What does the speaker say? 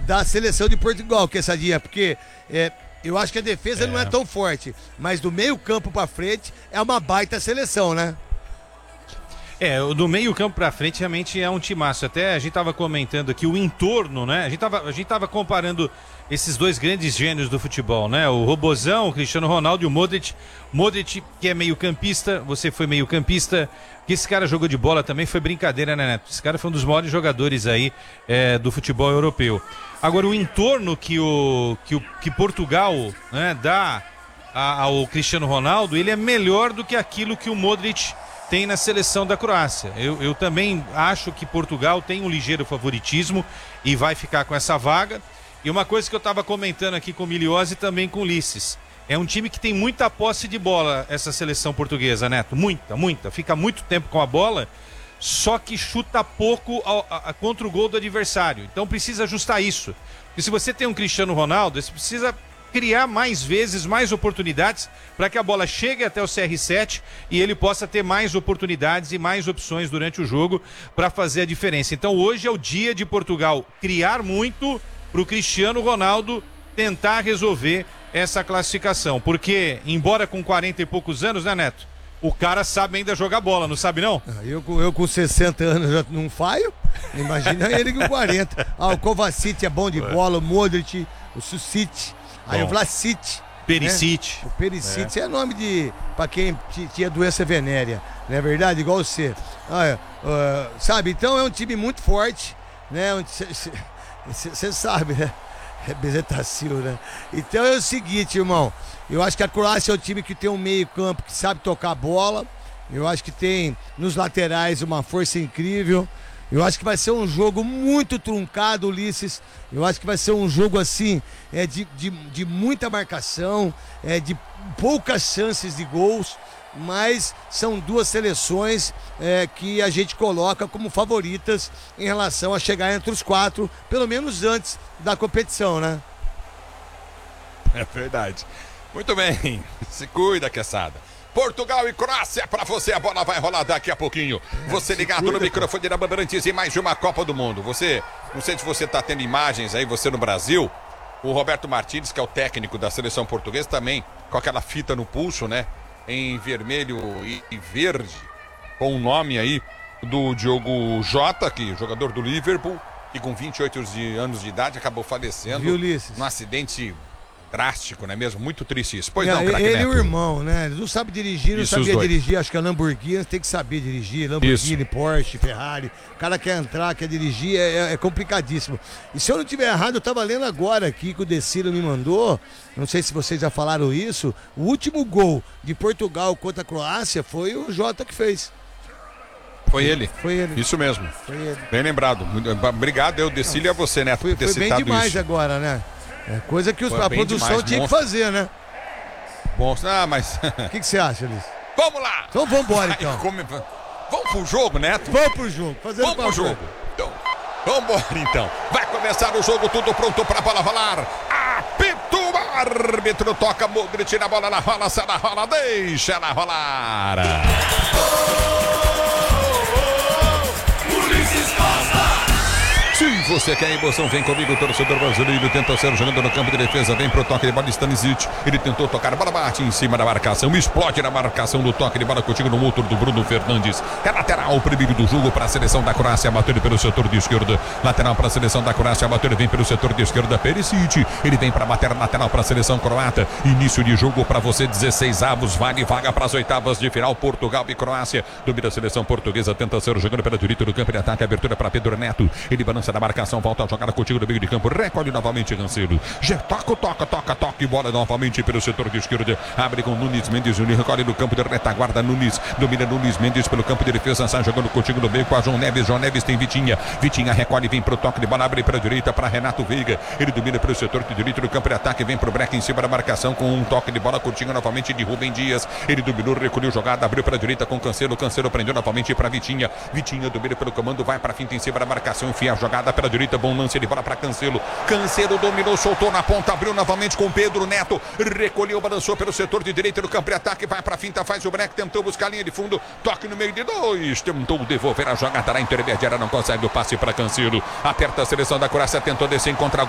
da seleção de Portugal, Quesadinha, porque eu acho que a defesa não é tão forte, mas do meio campo pra frente é uma baita seleção, né? Do meio campo pra frente realmente é um timaço. Até a gente tava comentando aqui o entorno, né? A gente tava comparando esses dois grandes gênios do futebol, né? O Robozão, o Cristiano Ronaldo e o Modric. Modric, que é meio campista, você foi meio campista. Que esse cara jogou de bola também foi brincadeira, né, Neto? Esse cara foi um dos maiores jogadores aí do futebol europeu. Agora, o entorno que Portugal, né, dá ao Cristiano Ronaldo, ele é melhor do que aquilo que o Modric tem na seleção da Croácia. Eu também acho que Portugal tem um ligeiro favoritismo e vai ficar com essa vaga. E uma coisa que eu estava comentando aqui com o Miliose e também com o Ulisses, é um time que tem muita posse de bola, essa seleção portuguesa, Neto, muita, fica muito tempo com a bola, só que chuta pouco contra o gol do adversário, então precisa ajustar isso. E se você tem um Cristiano Ronaldo, você precisa criar mais vezes, mais oportunidades para que a bola chegue até o CR7 e ele possa ter mais oportunidades e mais opções durante o jogo para fazer a diferença. Então hoje é o dia de Portugal criar muito para o Cristiano Ronaldo tentar resolver essa classificação, porque embora com 40 e poucos anos, né, Neto, o cara sabe ainda jogar bola, não sabe não? Eu com 60 anos já não faio, imagina ele com 40. O Kovacic é bom de bola, o Modric, o Susic, aí o Vlasic, Perisic, né? O Perisic é nome pra quem tinha doença venérea, não é verdade? Igual você. Sabe, então é um time muito forte, né? Você sabe, né? É Bezetacil, né? Então é o seguinte, irmão. Eu acho que a Croácia é um time que tem um meio campo que sabe tocar bola. Eu acho que tem nos laterais uma força incrível. Eu acho que vai ser um jogo muito truncado, Ulisses. Eu acho que vai ser um jogo assim, de muita marcação, de poucas chances de gols. Mas são duas seleções que a gente coloca como favoritas em relação a chegar entre os 4, pelo menos antes da competição, né? É verdade. Muito bem, se cuida, Quesada. Portugal e Croácia, pra você, a bola vai rolar daqui a pouquinho. Você ligado no microfone da Bandeirantes em mais de uma Copa do Mundo. Você, não sei se você tá tendo imagens aí, você no Brasil. O Roberto Martínez, que é o técnico da seleção portuguesa, também com aquela fita no pulso, né? Em vermelho e verde, com o nome aí do Diogo Jota, que jogador do Liverpool, que com 28 anos de idade acabou falecendo num acidente drástico, não é mesmo? Muito triste isso. Pois não, craque Ele Neto. e o irmão, né? Ele não sabe dirigir, não sabia dirigir. Acho que a Lamborghini tem que saber dirigir. Lamborghini, Porsche, Ferrari. O cara quer entrar, quer dirigir, é complicadíssimo. E se eu não estiver errado, eu tava lendo agora aqui que o Decilo me mandou. Não sei se vocês já falaram isso. O último gol de Portugal contra a Croácia foi o Jota que fez. Foi ele. Isso mesmo. Foi ele. Bem lembrado. Obrigado, Decilo, e a você, Neto, por ter foi citado bem demais isso. Agora, né? Coisa que a produção demais, tinha que fazer, né? Bom, mas... O que você acha, Liz? Vamos lá! Então vamos embora, então. Vamos pro jogo, Neto? Vamos pro jogo. Vamos pro jogo. Então, vamos embora, então. Vai começar o jogo, tudo pronto pra bola rolar. Apito, o árbitro toca, Modric na bola, ela rola, se ela rola, deixa ela rolar. Ulisses Costa! Se você quer emoção, vem comigo, torcedor brasileiro. Tenta ser jogando no campo de defesa. Vem pro toque de bola, Stanisic. Ele tentou tocar, a bola bate em cima da marcação. Explode na marcação do toque de bola contigo no outro do Bruno Fernandes. É lateral, o primeiro do jogo para a seleção da Croácia. Bateu pelo setor de esquerda. Lateral para a seleção da Croácia. Bateu, vem pelo setor de esquerda. Perisic. Ele vem para bater lateral para a seleção croata. Início de jogo para você, 16 avos. Vale vaga para as oitavas de final. Portugal e Croácia. Domina a seleção portuguesa. Tenta ser jogando pela direita do campo de ataque. Abertura para Pedro Neto. Ele balança da marcação, volta a jogada contigo no meio de campo, recolhe novamente Cancelo, já toca e bola novamente pelo setor de esquerda, abre com Nunes Mendes, recolhe no campo de retaguarda, Nunes, domina Nunes Mendes pelo campo de defesa, sai jogando contigo no meio com a João Neves tem Vitinha recolhe, vem pro toque de bola, abre para a direita para Renato Veiga, ele domina pelo setor de direito do campo de ataque, vem pro break em cima da marcação com um toque de bola contigo novamente de Rubem Dias, ele dominou, recolheu jogada, abriu para a direita com Cancelo prendeu novamente para Vitinha domina pelo comando, vai para finta em cima da marcação, enfia a jogada pela direita, bom lance de bola para Cancelo dominou, soltou na ponta, abriu novamente com Pedro Neto, recolheu, balançou pelo setor de direita do campo de ataque, vai para finta, faz o break, tentou buscar a linha de fundo, toque no meio de dois, tentou devolver a jogada na intermediária, não consegue o passe para Cancelo, aperta a seleção da Croácia, tentou descer, encontra